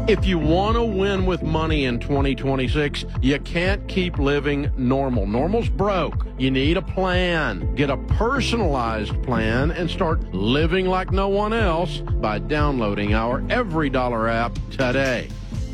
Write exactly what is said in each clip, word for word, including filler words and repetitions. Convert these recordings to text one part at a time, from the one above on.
If you want to win with money in twenty twenty-six, you can't keep living normal. Normal's broke. You need a plan. Get a personalized plan and start living like no one else by downloading our Every Dollar app today.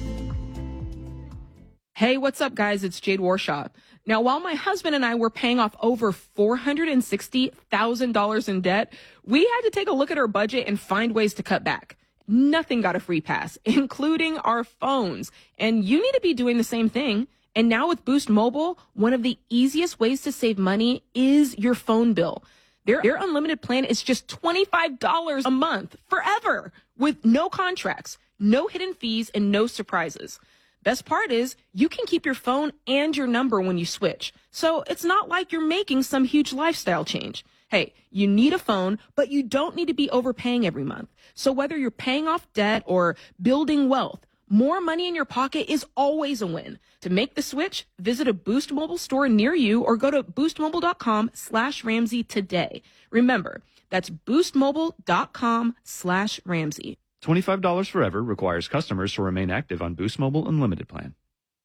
Hey, what's up, guys? It's Jade Warshaw. Now, while my husband and I were paying off over four hundred sixty thousand dollars in debt, we had to take a look at our budget and find ways to cut back. Nothing got a free pass, including our phones. And you need to be doing the same thing. And now with Boost Mobile, one of the easiest ways to save money is your phone bill. Their, their unlimited plan is just twenty-five dollars a month forever with no contracts, no hidden fees, and no surprises. Best part is you can keep your phone and your number when you switch. So it's not like you're making some huge lifestyle change. Hey, you need a phone, but you don't need to be overpaying every month. So whether you're paying off debt or building wealth, more money in your pocket is always a win. To make the switch, visit a Boost Mobile store near you or go to boostmobile.com slash Ramsey today. Remember, that's boostmobile.com slash Ramsey. twenty-five dollars forever requires customers to remain active on Boost Mobile Unlimited plan.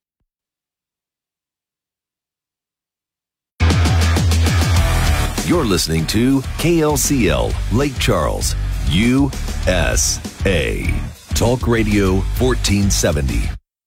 You're listening to K L C L Lake Charles, U S A. Talk Radio fourteen seventy.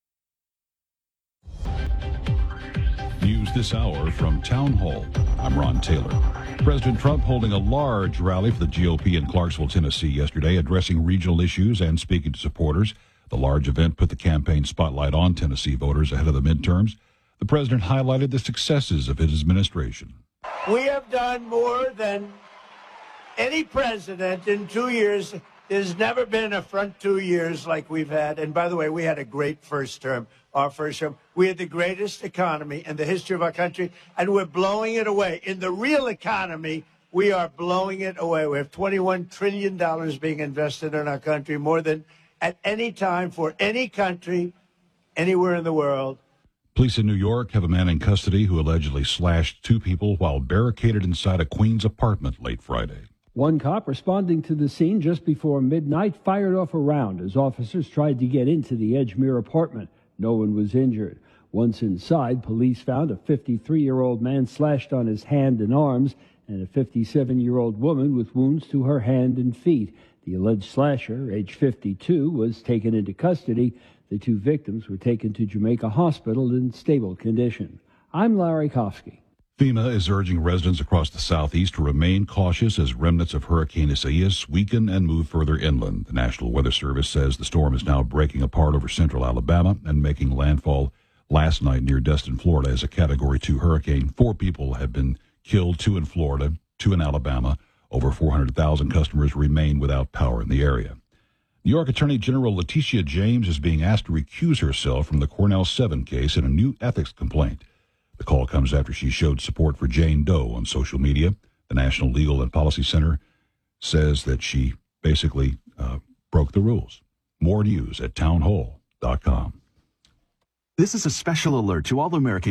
News this hour from Town Hall. I'm Ron Taylor. President Trump holding a large rally for the G O P in Clarksville, Tennessee yesterday, addressing regional issues and speaking to supporters. The large event put the campaign spotlight on Tennessee voters ahead of the midterms. The president highlighted the successes of his administration. We have done more than any president in two years. There's never been a front two years like we've had. And by the way, we had a great first term, our first term. We had the greatest economy in the history of our country, and we're blowing it away. In the real economy, we are blowing it away. We have twenty-one trillion dollars being invested in our country, more than at any time for any country anywhere in the world. Police in New York have a man in custody who allegedly slashed two people while barricaded inside a Queens apartment late Friday. One cop responding to the scene just before midnight fired off a round as officers tried to get into the Edgemere apartment. No one was injured. Once inside, police found a fifty-three-year-old man slashed on his hand and arms and a fifty-seven-year-old woman with wounds to her hand and feet. The alleged slasher, age fifty-two, was taken into custody. The two victims were taken to Jamaica Hospital in stable condition. I'm Larry Kofsky. FEMA is urging residents across the southeast to remain cautious as remnants of Hurricane Isaias weaken and move further inland. The National Weather Service says the storm is now breaking apart over central Alabama and making landfall last night near Destin, Florida as a Category two hurricane. Four people have been killed, two in Florida, two in Alabama. Over four hundred thousand customers remain without power in the area. New York Attorney General Letitia James is being asked to recuse herself from the Cornell seven case in a new ethics complaint. The call comes after she showed support for Jane Doe on social media. The National Legal and Policy Center says that she basically uh, broke the rules. More news at townhall dot com. This is a special alert to all Americans.